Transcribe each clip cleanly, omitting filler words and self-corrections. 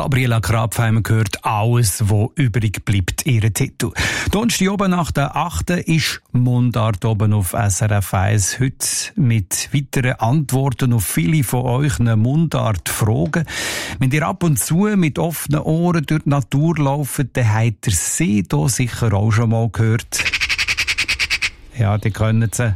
Gabriela Krapfheimer gehört «Alles, was übrig bleibt», ihren Titel. Donnerstag oben nach der 8. ist Mundart oben auf SRF 1. Heute mit weiteren Antworten auf viele von euch Mundart-Fragen. Wenn ihr ab und zu mit offenen Ohren durch die Natur lauft, dann habt ihr sie hier sicher auch schon mal gehört. Ja, die können sie.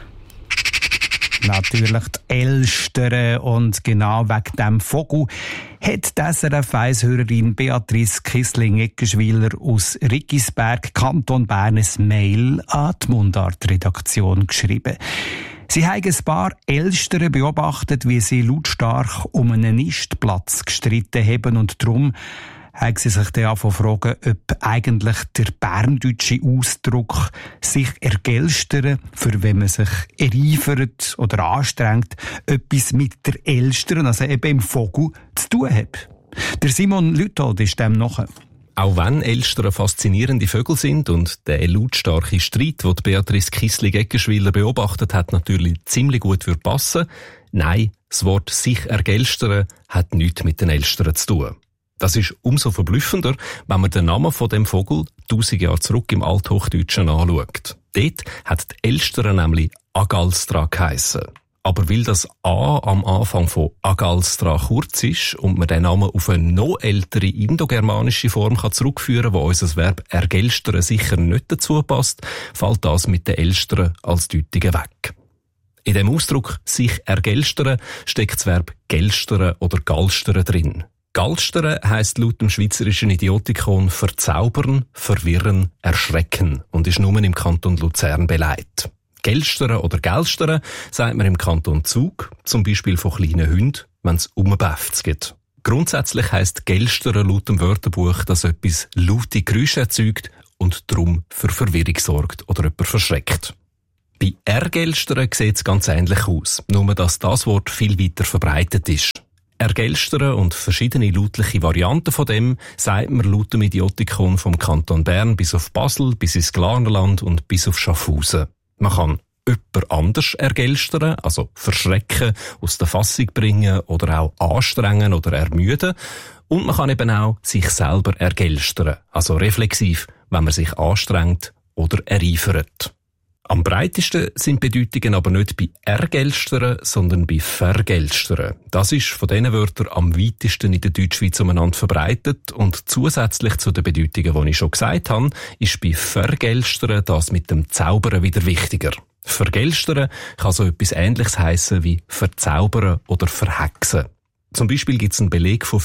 Natürlich die Elstern, und genau wegen diesem Vogel hat die SRF-1-Hörerin Beatrice Kissling-Eckenschwiler aus Riggisberg, Kanton Bern, ein Mail an die Mundart-Redaktion geschrieben. Sie haben ein paar Elstern beobachtet, wie sie lautstark um einen Nistplatz gestritten haben, und darum haben sie sich dann fragen, ob eigentlich der berndeutsche Ausdruck sich ergelstern, für wenn man sich ereifert oder anstrengt, etwas mit der Elstern, also eben im Vogel, zu tun hat. Der Simon Lüthold ist dem nachher. Auch wenn Elstern faszinierende Vögel sind und der lautstarke Streit, den Beatrice Kissling-Eckenschwiler beobachtet hat, natürlich ziemlich gut passen, nein, das Wort «sich ergelstern» hat nichts mit den Elstern zu tun. Das ist umso verblüffender, wenn man den Namen von dem Vogel 1000 Jahre zurück im Althochdeutschen anschaut. Dort hat die Elstern nämlich Agalstra geheissen. Aber weil das A am Anfang von Agalstra kurz ist und man den Namen auf eine noch ältere indogermanische Form zurückführen kann, wo unser Verb ergelstern sicher nicht dazu passt, fällt das mit den Elstern als Deutungen weg. In dem Ausdruck «sich ergelstern» steckt das Verb gelstern oder galstern drin. Galstern heisst laut dem schweizerischen Idiotikon verzaubern, verwirren, erschrecken und ist nur im Kanton Luzern beleidigt. Gelstern oder Gelstern sagt man im Kanton Zug, zum Beispiel von kleinen Hunden, wenn es Bäfts geht. Grundsätzlich heisst Gelstern laut dem Wörterbuch, dass etwas laute Geräusche erzeugt und darum für Verwirrung sorgt oder jemand verschreckt. Bei Ergelstern sieht es ganz ähnlich aus, nur dass das Wort viel weiter verbreitet ist. Ergelstern und verschiedene lautliche Varianten von dem sagt man laut dem Idiotikon vom Kanton Bern bis auf Basel, bis ins Glarnerland und bis auf Schaffhausen. Man kann jemand anders ergelstern, also verschrecken, aus der Fassung bringen oder auch anstrengen oder ermüden. Und man kann eben auch sich selber ergelstern, also reflexiv, wenn man sich anstrengt oder ereifert. Am breitesten sind Bedeutungen aber nicht bei ergelstern, sondern bei vergelstern. Das ist von diesen Wörtern am weitesten in der Deutschschweiz umeinander verbreitet, und zusätzlich zu den Bedeutungen, die ich schon gesagt habe, ist bei vergelstern das mit dem Zaubern wieder wichtiger. Vergelstern kann so etwas Ähnliches heissen wie verzaubern oder verhexen. Zum Beispiel gibt es einen Beleg von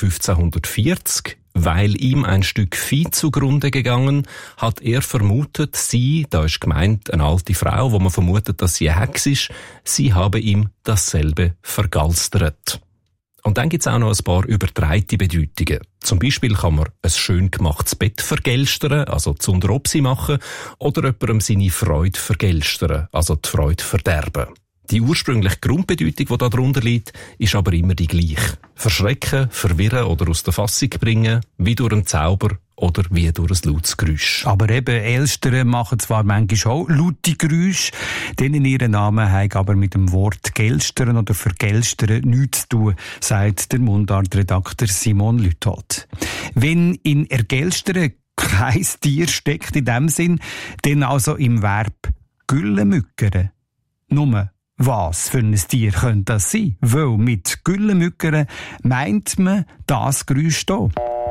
1540. Weil ihm ein Stück Vieh zugrunde gegangen, hat er vermutet, sie, da ist gemeint eine alte Frau, wo man vermutet, dass sie eine Hexe ist, sie habe ihm dasselbe vergalstert. Und dann gibt's auch noch ein paar übertreite Bedeutungen. Zum Beispiel kann man ein schön gemachtes Bett vergelstern, also zu Unteropsi machen, oder jemandem seine Freude vergelstern, also die Freude verderben. Die ursprüngliche Grundbedeutung, die darunter liegt, ist aber immer die gleiche. Verschrecken, verwirren oder aus der Fassung bringen, wie durch einen Zauber oder wie durch ein lautes Geräusch. Aber eben, Elstern machen zwar manchmal auch laute Geräusche, denen ihren Namen haben aber mit dem Wort gelstern oder vergelstern nichts zu tun, sagt der Mundart-Redakteur Simon Lüthold. Wenn in ergelstern kein Tier steckt in dem Sinn, dann also im Verb güllemückern. Nur was für ein Tier könnte das sein? Weil mit Güllemückern meint man das Geräusch hier.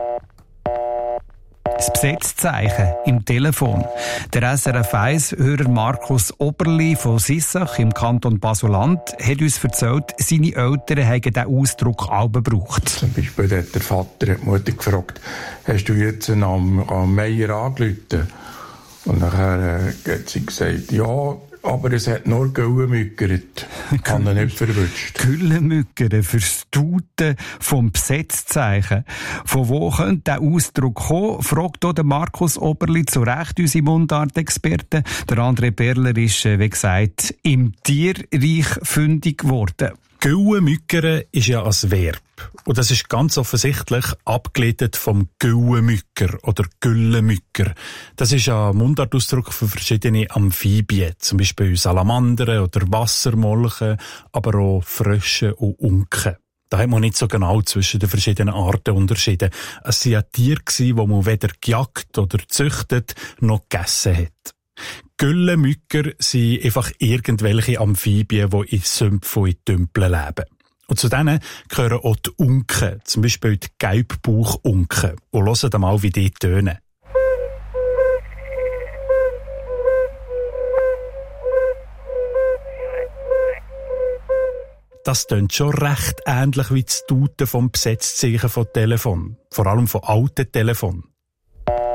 Das Besetzzeichen im Telefon. Der SRF 1-Hörer Markus Oberli von Sissach im Kanton Basel-Land hat uns erzählt, seine Eltern haben diesen Ausdruck auch gebraucht. Zum Beispiel hat der Vater die Mutter gefragt, hast du jetzt am Meier angerufen? Und nachher hat sie gesagt, ja, aber es hat nur Güllemückert. Kann er nicht verwünscht. Güllemückern fürs Tuten vom Besetzzeichen. Von wo könnte der Ausdruck kommen, fragt auch der Markus Oberli zu Recht unsere Mundart-Experten. Der André Perler ist, wie gesagt, im Tierreich fündig geworden. Güllemückern ist ja ein Verb. Und das ist ganz offensichtlich abgeleitet vom Güllemücker oder Güllemücker. Das ist ein Mundartausdruck für verschiedene Amphibien, zum Beispiel Salamandern oder Wassermolchen, aber auch Frösche und Unken. Da hat man nicht so genau zwischen den verschiedenen Arten unterschieden. Es waren ja Tiere, die man weder gejagt oder gezüchtet noch gegessen hat. Güllemücker sind einfach irgendwelche Amphibien, die in Sümpfen und in Tümpeln leben. Und zu denen gehören auch die Unken, zum Beispiel die Gelbbauchunken. Und hört mal, wie die tönen. Das tönt schon recht ähnlich wie das Tuten vom Besetzzeichen von Telefon. Vor allem von alten Telefonen.